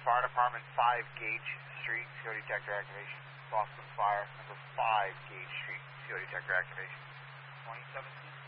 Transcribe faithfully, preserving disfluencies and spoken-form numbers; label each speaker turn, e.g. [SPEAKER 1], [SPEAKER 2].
[SPEAKER 1] Fire Department, five Gage Street, C O detector activation. Boston Fire, number five Gage Street, C O detector activation. twenty seventeen.